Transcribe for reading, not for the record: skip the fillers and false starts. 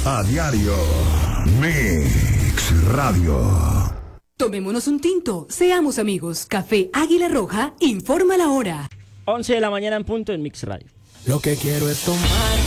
A diario. Mix Radio. Tomémonos un tinto, seamos amigos. Café Águila Roja informa la hora. 11 de la mañana en punto en Mix Radio. Lo que quiero es tomar